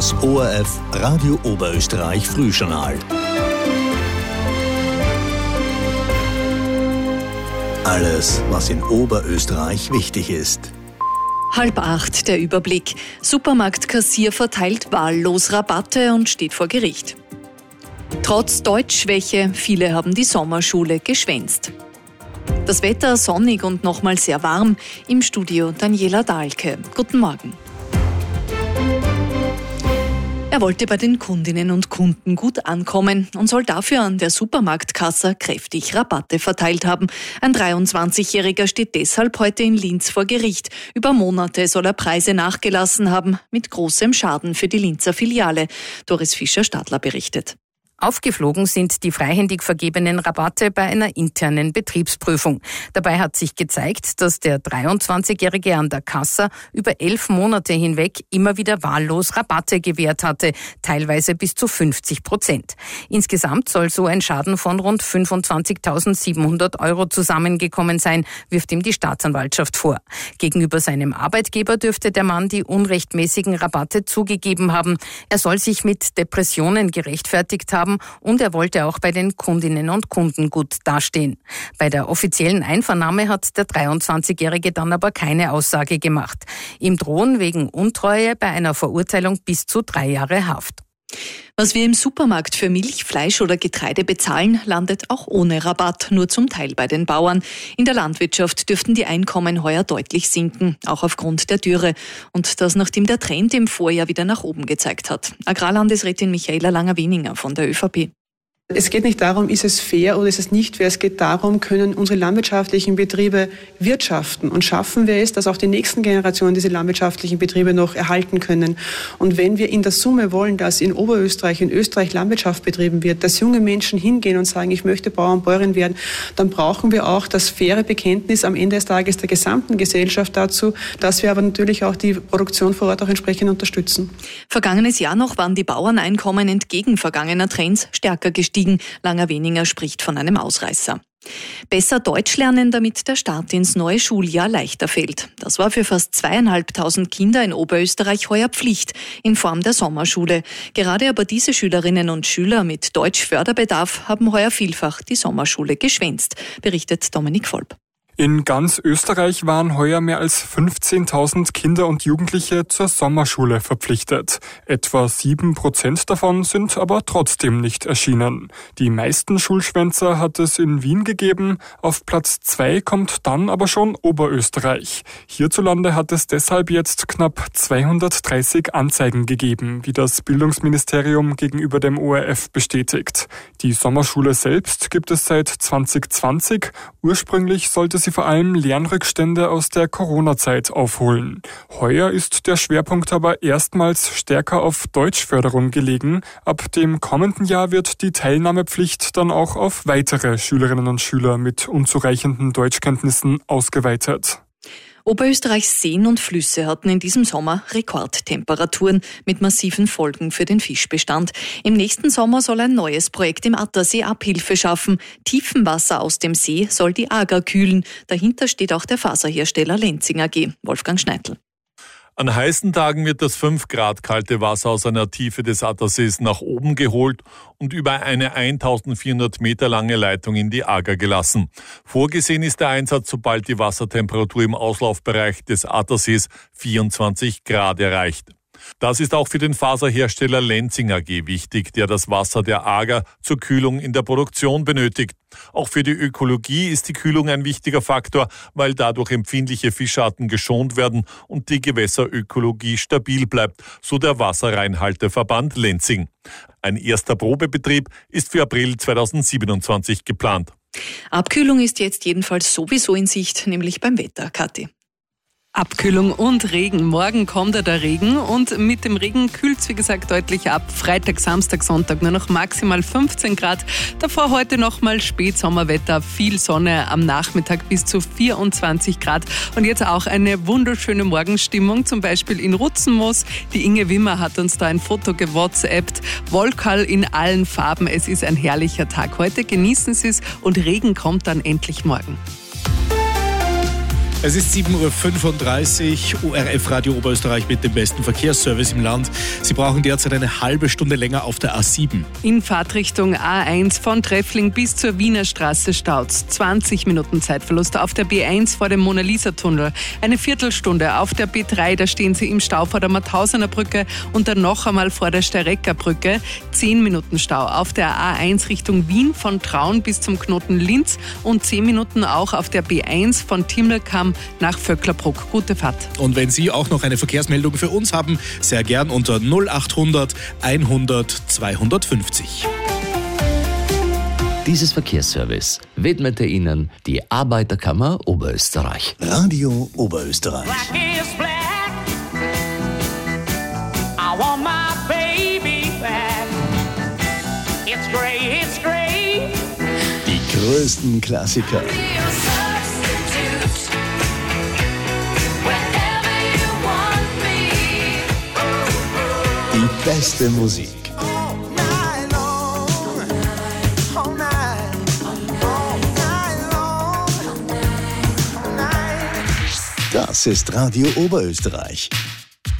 Das ORF Radio Oberösterreich Frühjournal. Alles, was in Oberösterreich wichtig ist. 7:30 der Überblick. Supermarktkassier verteilt wahllos Rabatte und steht vor Gericht. Trotz Deutschschwäche, viele haben die Sommerschule geschwänzt. Das Wetter sonnig und nochmal sehr warm. Im Studio Daniela Dahlke. Guten Morgen. Er wollte bei den Kundinnen und Kunden gut ankommen und soll dafür an der Supermarktkasse kräftig Rabatte verteilt haben. Ein 23-Jähriger steht deshalb heute in Linz vor Gericht. Über Monate soll er Preise nachgelassen haben, mit großem Schaden für die Linzer Filiale. Doris Fischer-Stadler berichtet. Aufgeflogen sind die freihändig vergebenen Rabatte bei einer internen Betriebsprüfung. Dabei hat sich gezeigt, dass der 23-Jährige an der Kasse über 11 Monate hinweg immer wieder wahllos Rabatte gewährt hatte, teilweise bis zu 50%. Insgesamt soll so ein Schaden von rund 25.700 € zusammengekommen sein, wirft ihm die Staatsanwaltschaft vor. Gegenüber seinem Arbeitgeber dürfte der Mann die unrechtmäßigen Rabatte zugegeben haben. Er soll sich mit Depressionen gerechtfertigt haben, und er wollte auch bei den Kundinnen und Kunden gut dastehen. Bei der offiziellen Einvernahme hat der 23-Jährige dann aber keine Aussage gemacht. Ihm drohen wegen Untreue bei einer Verurteilung bis zu 3 Jahre Haft. Was wir im Supermarkt für Milch, Fleisch oder Getreide bezahlen, landet auch ohne Rabatt, nur zum Teil bei den Bauern. In der Landwirtschaft dürften die Einkommen heuer deutlich sinken, auch aufgrund der Dürre. Und das, nachdem der Trend im Vorjahr wieder nach oben gezeigt hat. Agrarlandesrätin Michaela Langer-Weninger von der ÖVP. Es geht nicht darum, ist es fair oder ist es nicht fair. Es geht darum, können unsere landwirtschaftlichen Betriebe wirtschaften und schaffen wir es, dass auch die nächsten Generationen diese landwirtschaftlichen Betriebe noch erhalten können. Und wenn wir in der Summe wollen, dass in Oberösterreich, in Österreich Landwirtschaft betrieben wird, dass junge Menschen hingehen und sagen, ich möchte Bauer und Bäuerin werden, dann brauchen wir auch das faire Bekenntnis am Ende des Tages der gesamten Gesellschaft dazu, dass wir aber natürlich auch die Produktion vor Ort auch entsprechend unterstützen. Vergangenes Jahr noch waren die Bauerneinkommen entgegen vergangener Trends stärker gestiegen. Langer-Weninger spricht von einem Ausreißer. Besser Deutsch lernen, damit der Start ins neue Schuljahr leichter fällt. Das war für fast 2.500 Kinder in Oberösterreich heuer Pflicht in Form der Sommerschule. Gerade aber diese Schülerinnen und Schüler mit Deutschförderbedarf haben heuer vielfach die Sommerschule geschwänzt, berichtet Dominik Volp. In ganz Österreich waren heuer mehr als 15.000 Kinder und Jugendliche zur Sommerschule verpflichtet. Etwa 7% davon sind aber trotzdem nicht erschienen. Die meisten Schulschwänzer hat es in Wien gegeben. Auf Platz 2 kommt dann aber schon Oberösterreich. Hierzulande hat es deshalb jetzt knapp 230 Anzeigen gegeben, wie das Bildungsministerium gegenüber dem ORF bestätigt. Die Sommerschule selbst gibt es seit 2020. Ursprünglich sollte sie vor allem Lernrückstände aus der Corona-Zeit aufholen. Heuer ist der Schwerpunkt aber erstmals stärker auf Deutschförderung gelegen. Ab dem kommenden Jahr wird die Teilnahmepflicht dann auch auf weitere Schülerinnen und Schüler mit unzureichenden Deutschkenntnissen ausgeweitet. Oberösterreichs Seen und Flüsse hatten in diesem Sommer Rekordtemperaturen mit massiven Folgen für den Fischbestand. Im nächsten Sommer soll ein neues Projekt im Attersee Abhilfe schaffen. Tiefenwasser aus dem See soll die Ager kühlen. Dahinter steht auch der Faserhersteller Lenzing AG. Wolfgang Schneidl. An heißen Tagen wird das 5 Grad kalte Wasser aus einer Tiefe des Attersees nach oben geholt und über eine 1400 Meter lange Leitung in die Ager gelassen. Vorgesehen ist der Einsatz, sobald die Wassertemperatur im Auslaufbereich des Attersees 24 Grad erreicht. Das ist auch für den Faserhersteller Lenzing AG wichtig, der das Wasser der Ager zur Kühlung in der Produktion benötigt. Auch für die Ökologie ist die Kühlung ein wichtiger Faktor, weil dadurch empfindliche Fischarten geschont werden und die Gewässerökologie stabil bleibt, so der Wasserreinhalteverband Lenzing. Ein erster Probebetrieb ist für April 2027 geplant. Abkühlung ist jetzt jedenfalls sowieso in Sicht, nämlich beim Wetter, Kathi. Abkühlung und Regen. Morgen kommt der Regen und mit dem Regen kühlt es wie gesagt deutlich ab. Freitag, Samstag, Sonntag nur noch maximal 15 Grad. Davor heute nochmal Spätsommerwetter, viel Sonne am Nachmittag bis zu 24 Grad. Und jetzt auch eine wunderschöne Morgenstimmung, zum Beispiel in Rutzenmoos. Die Inge Wimmer hat uns da ein Foto gewhatsappt. Wolkerl in allen Farben. Es ist ein herrlicher Tag heute. Genießen Sie es und Regen kommt dann endlich morgen. Es ist 7.35 Uhr, ORF Radio Oberösterreich mit dem besten Verkehrsservice im Land. Sie brauchen derzeit eine halbe Stunde länger auf der A7. In Fahrtrichtung A1 von Treffling bis zur Wiener Straße staut's. 20 Minuten Zeitverlust auf der B1 vor dem Mona-Lisa-Tunnel. Eine Viertelstunde auf der B3, da stehen Sie im Stau vor der Mauthausener Brücke und dann noch einmal vor der Steirecker Brücke. 10 Minuten Stau auf der A1 Richtung Wien von Traun bis zum Knoten Linz und 10 Minuten auch auf der B1 von Timmelkamm nach Vöcklerbruck. Gute Fahrt. Und wenn Sie auch noch eine Verkehrsmeldung für uns haben, sehr gern unter 0800 100 250. Dieses Verkehrsservice widmete Ihnen die Arbeiterkammer Oberösterreich. Radio Oberösterreich. Die größten Klassiker. Die beste Musik. Das ist Radio Oberösterreich.